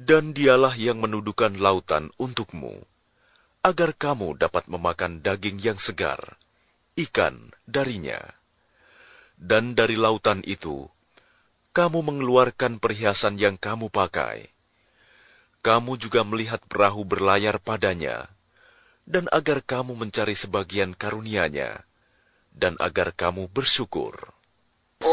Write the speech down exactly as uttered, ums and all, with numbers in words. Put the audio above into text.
Dan dialah yang menuduhkan lautan untukmu, agar kamu dapat memakan daging yang segar, ikan darinya. Dan dari lautan itu, kamu mengeluarkan perhiasan yang kamu pakai. Kamu juga melihat perahu berlayar padanya, dan agar kamu mencari sebagian karunia-Nya, dan agar kamu bersyukur.